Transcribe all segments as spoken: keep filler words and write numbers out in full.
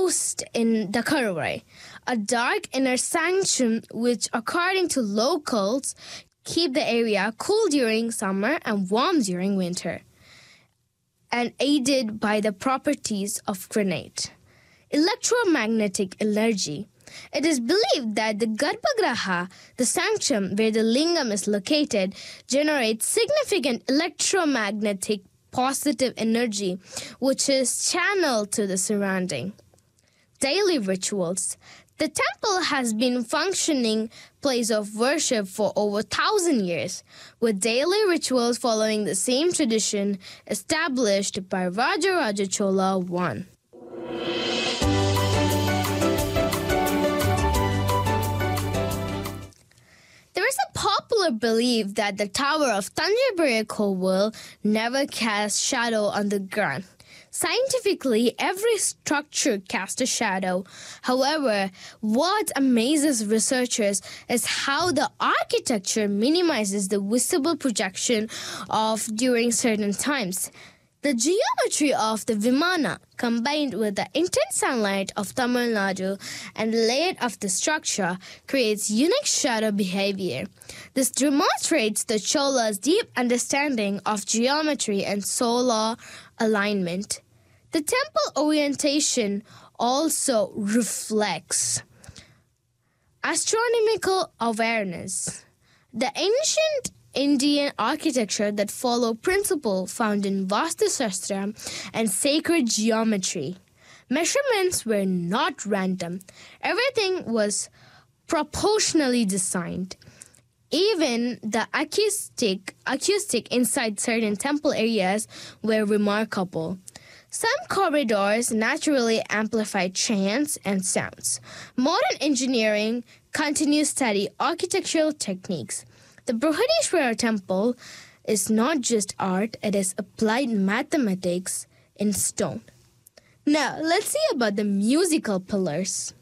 housed in the Karurai, a dark inner sanctum which, according to locals, keep the area cool during summer and warm during winter, and aided by the properties of granite. Electromagnetic energy. It is believed that the Garbhagriha, the sanctum where the lingam is located, generates significant electromagnetic positive energy, which is channeled to the surrounding. Daily rituals. The temple has been functioning place of worship for over a thousand years, with daily rituals following the same tradition established by Rajaraja Chola the First. There is a popular belief that the tower of Tanjore Periya Kovil never casts shadow on the ground. Scientifically, every structure casts a shadow. However, what amazes researchers is how the architecture minimizes the visible projection of during certain times. The geometry of the Vimana, combined with the intense sunlight of Tamil Nadu and the layout of the structure, creates unique shadow behavior. This demonstrates the Chola's deep understanding of geometry and solar alignment. The temple orientation also reflects astronomical awareness. The ancient Indian architecture that followed principles found in Vastu Shastra and sacred geometry. Measurements were not random. Everything was proportionally designed. Even the acoustic, acoustic inside certain temple areas were remarkable. Some corridors naturally amplified chants and sounds. Modern engineering continues to study architectural techniques. The Brihadishwara temple is not just art, it is applied mathematics in stone. Now, let's see about the musical pillars.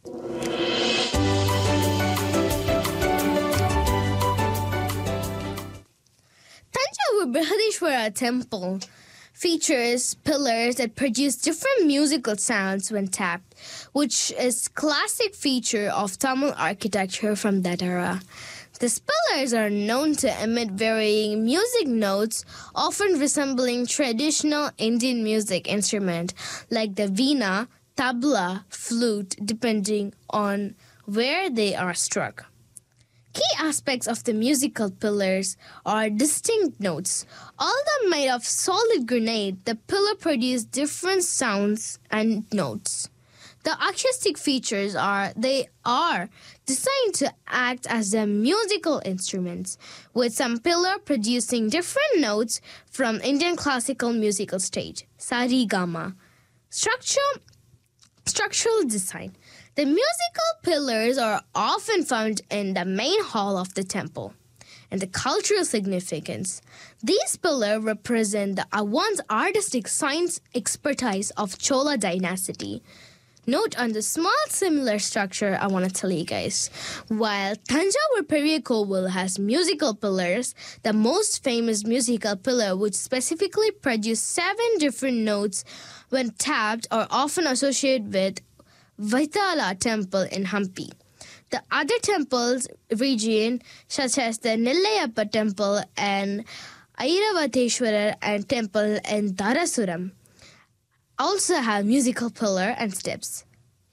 Tanjavur Brihadishwara temple features pillars that produce different musical sounds when tapped, which is classic feature of Tamil architecture from that era. These pillars are known to emit varying music notes, often resembling traditional Indian music instruments like the veena, tabla, flute, depending on where they are struck. Key aspects of the musical pillars are distinct notes. Although made of solid granite, the pillar produces different sounds and notes. The acoustic features are they are designed to act as the musical instruments, with some pillar producing different notes from Indian classical musical stage, Sarigama. Structure, structural design. The musical pillars are often found in the main hall of the temple. And the cultural significance. These pillars represent the once artistic science expertise of Chola dynasty. Note on the small similar structure I want to tell you guys. While Tanjavur Periya Kovil has musical pillars, the most famous musical pillar which specifically produces seven different notes when tapped are often associated with Vaitala temple in Hampi. The other temples region such as the Nellayappa temple and Airavateshwarar and temple in Dharasuram also have musical pillar and steps.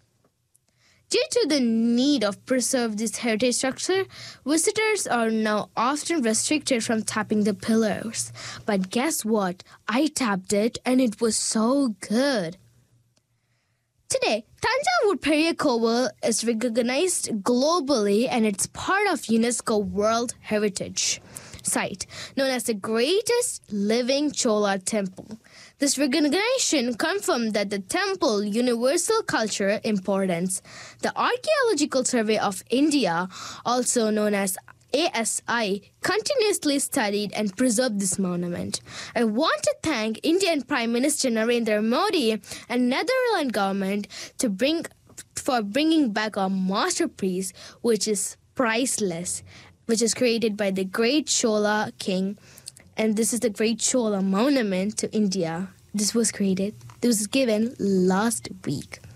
Due to the need of preserve this heritage structure, visitors are now often restricted from tapping the pillars. But guess what? I tapped it and it was so good. Today, Tanjavur Periya Kovil is recognized globally and it's part of UNESCO World Heritage Site, known as the greatest living Chola temple. This recognition confirmed that the temple universal cultural importance. The Archaeological Survey of India, also known as A S I, continuously studied and preserved this monument. I want to thank Indian Prime Minister Narendra Modi and Netherlands government to bring for bringing back our masterpiece, which is priceless, which is created by the great Chola king. And this is the Great Chola Monument to India. This was created, this was given last week.